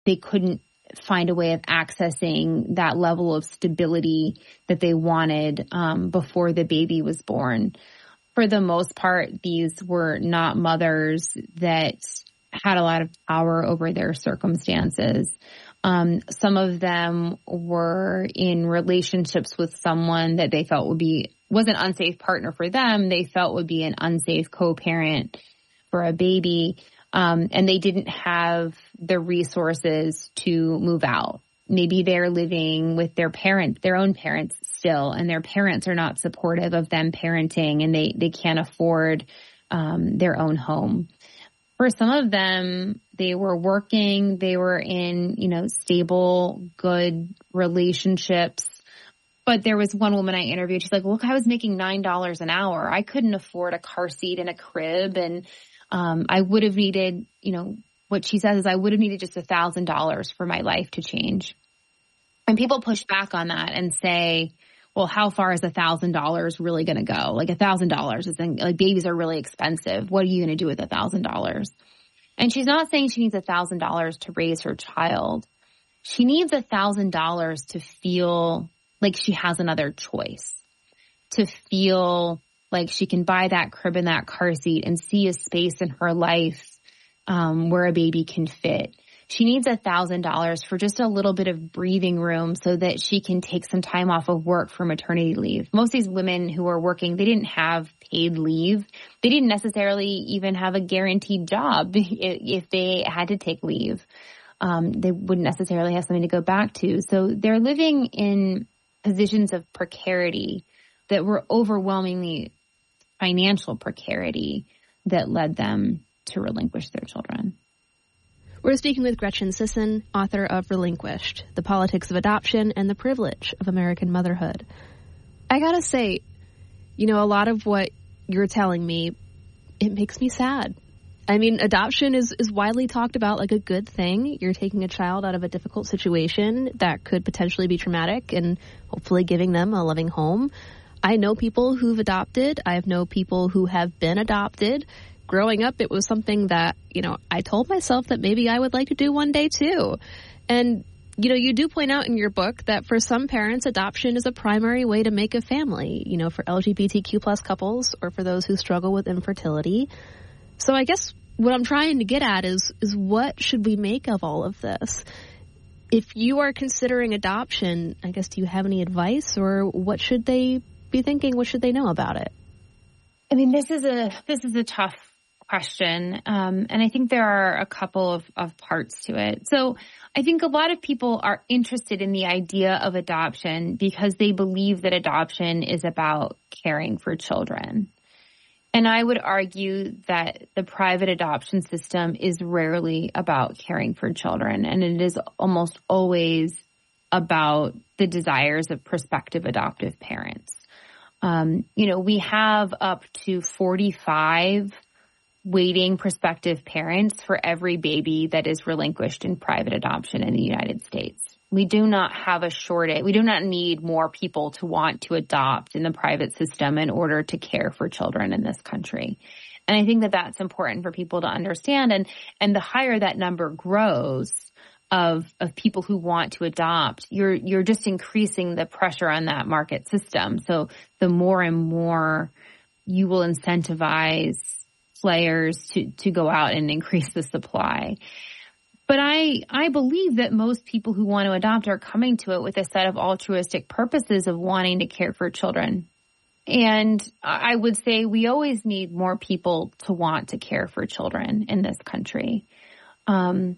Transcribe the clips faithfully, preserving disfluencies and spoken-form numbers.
they couldn't find a way of accessing that level of stability that they wanted um, before the baby was born. For the most part, these were not mothers that had a lot of power over their circumstances. Um, some of them were in relationships with someone that they felt would be, was an unsafe partner for them. They felt would be an unsafe co-parent for a baby. Um, and they didn't have the resources to move out. Maybe they're living with their parent, their own parents still, and their parents are not supportive of them parenting, and they, they can't afford um, their own home. For some of them, they were working, they were in, you know, stable, good relationships. But there was one woman I interviewed, she's like, look, I was making nine dollars an hour. I couldn't afford a car seat and a crib. And um, I would have needed, you know, what she says is I would have needed just one thousand dollars for my life to change. And people push back on that and say, well, how far is one thousand dollars really going to go? Like one thousand dollars is in, like babies are really expensive. What are you going to do with one thousand dollars? And she's not saying she needs one thousand dollars to raise her child. She needs one thousand dollars to feel like she has another choice, to feel like she can buy that crib and that car seat and see a space in her life um, where a baby can fit. She needs one thousand dollars for just a little bit of breathing room so that she can take some time off of work for maternity leave. Most of these women who are working, they didn't have paid leave. They didn't necessarily even have a guaranteed job if they had to take leave. Um, they wouldn't necessarily have something to go back to. So they're living in positions of precarity that were overwhelmingly financial precarity that led them to relinquish their children. We're speaking with Gretchen Sisson, author of Relinquished, The Politics of Adoption and the Privilege of American Motherhood. I gotta say, you know, a lot of what you're telling me, it makes me sad. I mean, adoption is, is widely talked about like a good thing. You're taking a child out of a difficult situation that could potentially be traumatic and hopefully giving them a loving home. I know people who've adopted. I know people who have been adopted. Growing up, it was something that, you know, I told myself that maybe I would like to do one day too. And, you know, you do point out in your book that for some parents, adoption is a primary way to make a family, you know, for L G B T Q plus couples or for those who struggle with infertility. So I guess what I'm trying to get at is, is what should we make of all of this? If you are considering adoption, I guess, do you have any advice, or what should they be thinking? What should they know about it? I mean, this is a, this is a tough question. Um, and I think there are a couple of, of parts to it. So I think a lot of people are interested in the idea of adoption because they believe that adoption is about caring for children. And I would argue that the private adoption system is rarely about caring for children, and it is almost always about the desires of prospective adoptive parents. Um, you know, we have up to forty-five waiting prospective parents for every baby that is relinquished in private adoption in the United States. We do not have a shortage. We do not need more people to want to adopt in the private system in order to care for children in this country. And I think that that's important for people to understand. And, and the higher that number grows of, of people who want to adopt, you're, you're just increasing the pressure on that market system. So the more and more you will incentivize players to, to go out and increase the supply. But I, I believe that most people who want to adopt are coming to it with a set of altruistic purposes of wanting to care for children. And I would say we always need more people to want to care for children in this country. Um,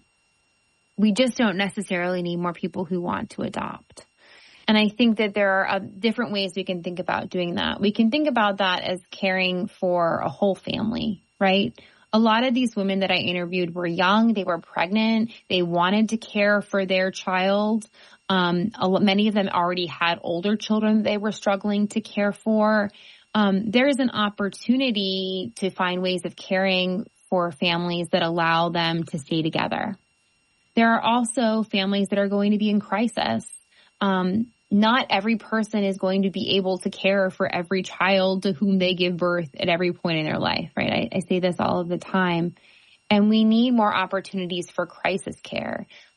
we just don't necessarily need more people who want to adopt. And I think that there are uh, different ways we can think about doing that. We can think about that as caring for a whole family, right? A lot of these women that I interviewed were young, they were pregnant, they wanted to care for their child. Um, many of them already had older children they were struggling to care for. Um, there is an opportunity to find ways of caring for families that allow them to stay together. There are also families that are going to be in crisis. Um, not every person is going to be able to care for every child to whom they give birth at every point in their life, right? I, I say this all of the time. And we need more opportunities for crisis care.